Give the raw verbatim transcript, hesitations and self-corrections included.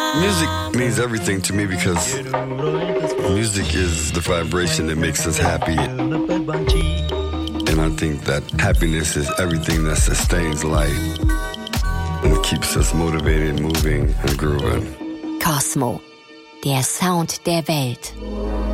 Music means everything to me because music is the vibration that makes us happy. And I think that happiness is everything that sustains life and keeps us motivated, moving and grooving. Cosmo, der Sound der Welt.